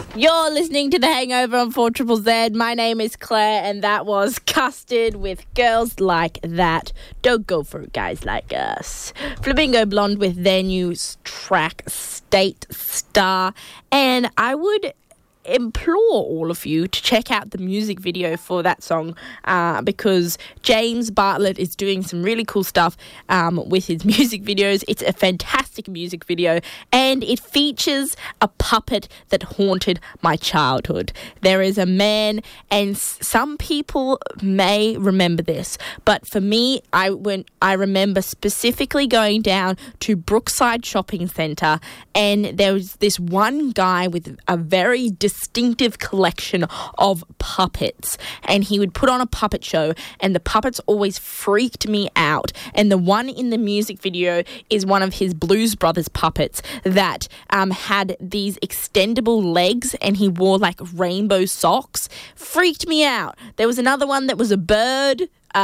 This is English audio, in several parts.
You're listening to The Hangover on 4ZZZ. My name is Claire, and that was Custard with Girls Like That. Don't go for guys like us. Flamingo Blonde with their new track, State Star. And I would implore all of you to check out the music video for that song because James Bartlett is doing some really cool stuff with his music videos. It's a fantastic music video and it features a puppet that haunted my childhood. There is a man, and some people may remember this, but for me, I remember specifically going down to Brookside Shopping Centre, and there was this one guy with a very distinctive collection of puppets, and he would put on a puppet show, and the puppets always freaked me out. And the one in the music video is one of his Blues Brothers puppets that had these extendable legs, and he wore like rainbow socks. Freaked me out. There was another one that was a bird.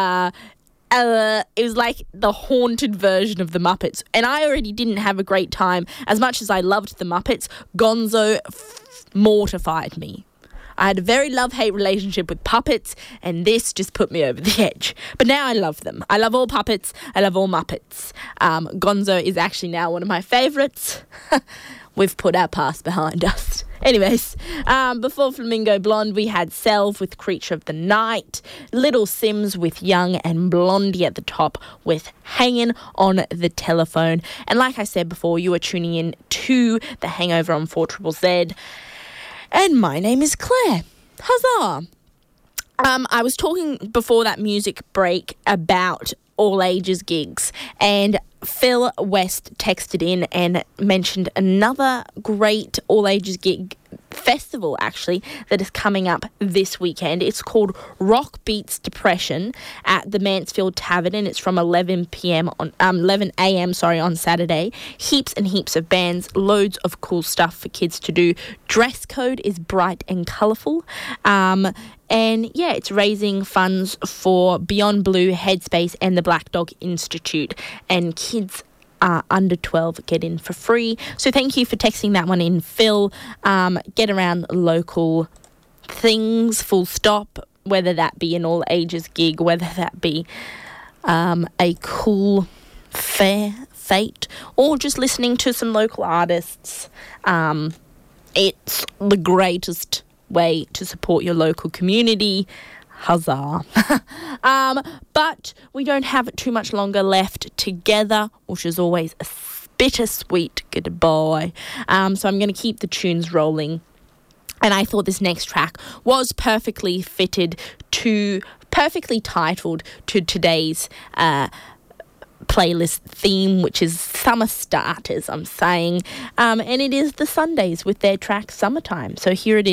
It was like the haunted version of the Muppets, and I already didn't have a great time. As much as I loved the Muppets, Gonzo mortified me. I had a very love-hate relationship with puppets, and this just put me over the edge. But now I love them. I love all puppets. I love all Muppets. Gonzo is actually now one of my favourites. We've put our past behind us. Anyways, before Flamingo Blonde, we had Selv with Creature of the Night, Little Sims with Young, and Blondie at the top with Hanging on the Telephone. And like I said before, you are tuning in to The Hangover on 4ZZZ. And my name is Claire. Huzzah! I was talking before that music break about all ages gigs, and Phil West texted in and mentioned another great all ages gig festival actually that is coming up this weekend. It's called Rock Beats Depression at the Mansfield Tavern, and it's from 11 a.m. on Saturday. Heaps and heaps of bands, loads of cool stuff for kids to do. Dress code is bright and colourful. And yeah, it's raising funds for Beyond Blue, Headspace and the Black Dog Institute, and kids under 12 get in for free. So thank you for texting that one in, Phil. Get around local things, full stop, whether that be an all ages gig, whether that be a cool fair fete, or just listening to some local artists. It's the greatest way to support your local community. Huzzah. But we don't have too much longer left together, which is always a bittersweet goodbye. So I'm going to keep the tunes rolling. And I thought this next track was perfectly titled to today's playlist theme, which is Summer Starters, I'm saying. And it is the Sundays with their track Summertime. So here it is.